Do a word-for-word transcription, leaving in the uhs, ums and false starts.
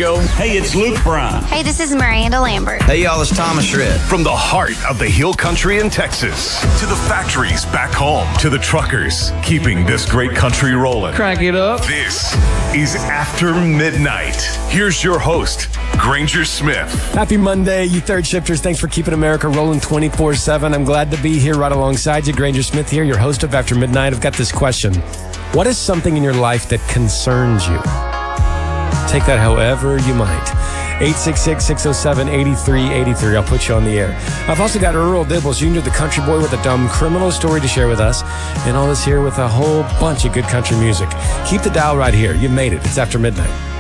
go. Hey, it's Luke Bryan. Hey, this is Miranda Lambert. Hey, y'all, it's Thomas Rhett. From the heart of the Hill Country in Texas to the factories back home to the truckers keeping this great country rolling. Crank it up. This is After Midnight. Here's your host, Granger Smith. Happy Monday, you third shifters. Thanks for keeping America rolling twenty-four seven. I'm glad to be here right alongside you. Granger Smith here, your host of After Midnight. I've got this question. What is something in your life that concerns you? Take that however you might. eight six six, six oh seven, eight three eight three. I'll put you on the air. I've also got Earl Dibbles. You can do the country boy with a dumb criminal story to share with us. And all this here with a whole bunch of good country music. Keep the dial right here. You've made it. It's After Midnight.